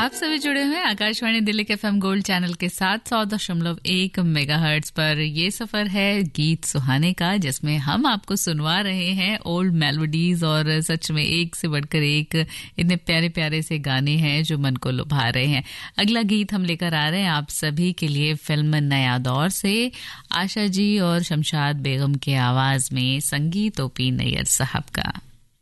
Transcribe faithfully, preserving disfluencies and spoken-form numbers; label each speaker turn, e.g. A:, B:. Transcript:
A: आप सभी जुड़े हुए हैं आकाशवाणी दिल्ली के एफएम गोल्ड चैनल के साथ सौ दशमलव एक मेगाहर्ट्ज पर। ये सफर है गीत सुहाने का, जिसमें हम आपको सुनवा रहे हैं ओल्ड मेलोडीज, और सच में एक से बढ़कर एक इतने प्यारे प्यारे से गाने हैं जो मन को लुभा रहे हैं। अगला गीत हम लेकर आ रहे हैं आप सभी के लिए फिल्म नया दौर से, आशा जी और शमशाद बेगम के आवाज में संगीत ओपी नैयर साहब का।